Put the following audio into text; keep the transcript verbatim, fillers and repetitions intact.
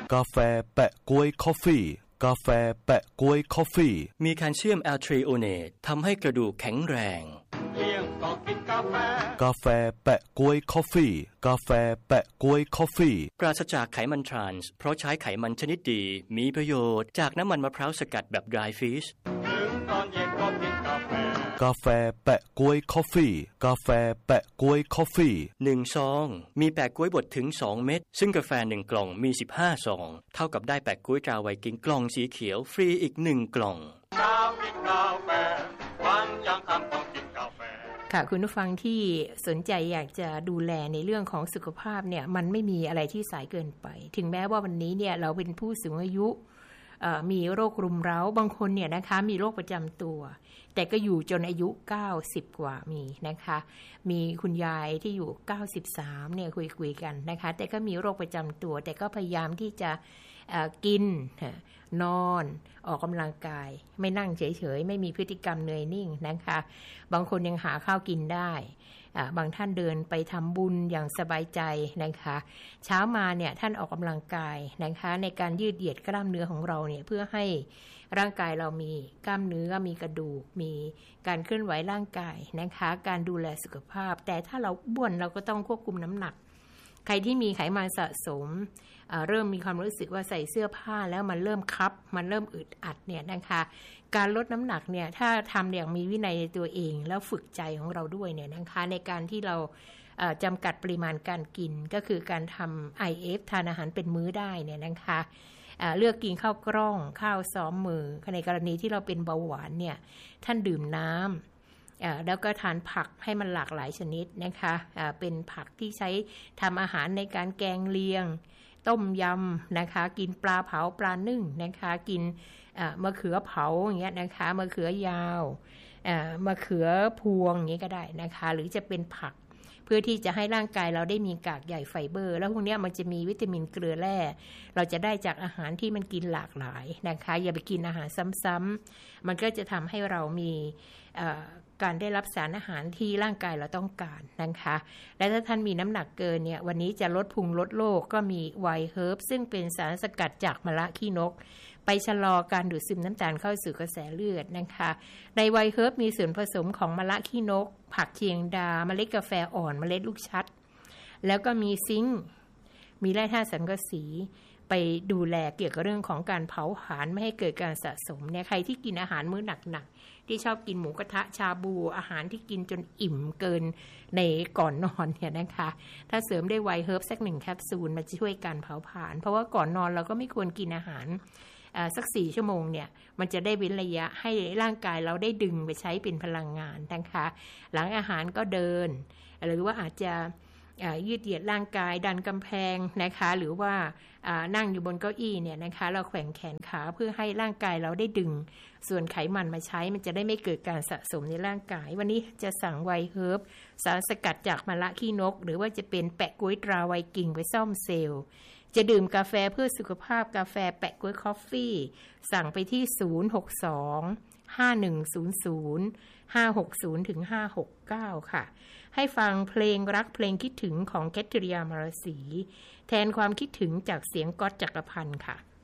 กาแฟแปะก๊วยคอฟฟี่กาแฟแปะก๊วยคอฟฟี่มีแคลเซียมแอลทริโอเนตทำให้กระดูกแข็งแรงเลี้ยงก็กินกาแฟกาแฟแปะก๊วยคอฟฟี่กาแฟแปะก๊วยคอฟฟี่ปราศจากไขมันทรานส์เพราะใช้ไขมันชนิดดีมีประโยชน์จากน้ำมันมะพร้าวสกัดแบบ dry fish ถึงตอนเย็นก็กินกาแฟกาแฟแปะก๊วยคอฟฟี่กาแฟแปะก๊วยคอฟฟี่หนึ่งซองมีแปะก๊วยบดถึงสองเม็ดซึ่งกาแฟหนึ่งกล่องมีสิบห้าซองเท่ากับได้แปะก๊วยตราไวกิ้งกล่องสีเขียวฟรีอีกหนึ่งกล่องเช้ากินกาแฟวันยังค่ำต้องกินกาแฟค่ะคุณผู้ฟังที่สนใจอยากจะดูแลในเรื่องของสุขภาพเนี่ยมันไม่มีอะไรที่สายเกินไปถึงแม้ว่าวันนี้เนี่ยเราเป็นผู้สูงอายุมีโรครุมเร้าบางคนเนี่ยนะคะมีโรคประจำตัวแต่ก็อยู่จนอายุเก้าสิบกว่ามีนะคะมีคุณยายที่อยู่เก้าสิบสามเนี่ยคุยๆกันนะคะแต่ก็มีโรคประจำตัวแต่ก็พยายามที่จะกินนอนออกกำลังกายไม่นั่งเฉยๆไม่มีพฤติกรรมเหนื่อยนิ่งนะคะบางคนยังหาข้าวกินได้บางท่านเดินไปทำบุญอย่างสบายใจนะคะเช้ามาเนี่ยท่านออกกำลังกายนะคะในการยืดเหยียดกล้ามเนื้อของเราเนี่ยเพื่อให้ร่างกายเรามีกล้ามเนื้อมีกระดูกมีการเคลื่อนไหวร่างกายนะคะการดูแลสุขภาพแต่ถ้าเราบ้วนเราก็ต้องควบคุมน้ำหนักใครที่มีไขมันสะสมเริ่มมีความรู้สึกว่าใส่เสื้อผ้าแล้วมันเริ่มคับมันเริ่มอึดอัดเนี่ยนะคะการลดน้ำหนักเนี่ยถ้าทำอย่างมีวินัยในตัวเองแล้วฝึกใจของเราด้วยเนี่ยนะคะในการที่เราจำกัดปริมาณการกินก็คือการทำ ไอ เอฟ ทานอาหารเป็นมื้อได้เนี่ยนะคะเลือกกินข้าวกล้องข้าวซ้อมมือในกรณีที่เราเป็นเบาหวานเนี่ยท่านดื่มน้ำแล้วก็ทานผักให้มันหลากหลายชนิดนะคะเป็นผักที่ใช้ทำอาหารในการแกงเลียงต้มยำนะคะกินปลาเผาปลานึ่งนะคะกินมะเขือเผาอย่างเงี้ยนะคะมะเขือยาวมะเขือพวงอย่างเงี้ยก็ได้นะคะหรือจะเป็นผักเพื่อที่จะให้ร่างกายเราได้มีกากใยไฟเบอร์แล้วพวกนี้มันจะมีวิตามินเกลือแร่เราจะได้จากอาหารที่มันกินหลากหลายนะคะอย่าไปกินอาหารซ้ำๆมันก็จะทำให้เรามีการได้รับสารอาหารที่ร่างกายเราต้องการนะคะและถ้าท่านมีน้ำหนักเกินเนี่ยวันนี้จะลดพุงลดโรคก็มีไวท์เฮิร์บซึ่งเป็นสารสกัดจากมะระขี้นกไปชะลอการดูดซึมน้ำตาลเข้าสู่กระแสเลือดนะคะในไวท์เฮิร์บมีส่วนผสมของมะระขี้นกผักเชียงดาเมล็ดกาแฟอ่อนเมล็ดลูกชัดแล้วก็มีซิงค์มีแร่ธาตุสังกะสีไปดูแลเกี่ยวกับเรื่องของการเผาผลาญไม่ให้เกิดการสะสมเนี่ยใครที่กินอาหารมื้อหนักๆที่ชอบกินหมูกระทะชาบูอาหารที่กินจนอิ่มเกินในก่อนนอนเนี่ยนะคะถ้าเสริมได้ไวท์เฮิร์บสักหนึ่งแคปซูลมันจะช่วยการเผาผลาญเพราะว่าก่อนนอนเราก็ไม่ควรกินอาหารสักสี่ชั่วโมงเนี่ยมันจะได้เว้นระยะให้ร่างกายเราได้ดึงไปใช้เป็นพลังงานนะคะหลังอาหารก็เดินหรือว่าอาจจะยืดเหยียดร่างกายดันกำแพงนะคะหรือว่านั่งอยู่บนเก้าอี้เนี่ยนะคะเราแขว่งแขนขาเพื่อให้ร่างกายเราได้ดึงส่วนไขมันมาใช้มันจะได้ไม่เกิดการสะสมในร่างกายวันนี้จะสั่งไวท์เฮิร์บสารสกัดจากมะระขี้นกหรือว่าจะเป็นแปะก๊วยตราไวกิ้งไปซ่อมเซลล์จะดื่มกาแฟเพื่อสุขภาพกาแฟแปะก๊วยคอฟฟี่สั่งไปที่ศูนย์ หก สอง ห้า หนึ่ง ศูนย์ ศูนย์ ห้า หก ศูนย์ ถึง ห้า หก เก้าค่ะให้ฟังเพลงรักเพลงคิดถึงของแคทริยามาราศีแทนความคิดถึงจากเสียงก๊อตจักรพันธ์ค่ะ